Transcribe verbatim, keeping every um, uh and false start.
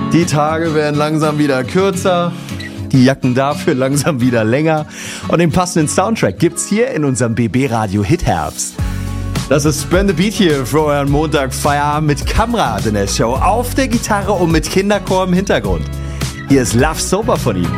Die Tage werden langsam wieder kürzer, die Jacken dafür langsam wieder länger. Und den passenden Soundtrack gibt's hier in unserem B B-Radio Hit Herbst. Das ist Spin the Beat hier für euren Montag Feierabend mit Kamrat in der Show, auf der Gitarre und mit Kinderchor im Hintergrund. Hier ist Love Sober von ihm.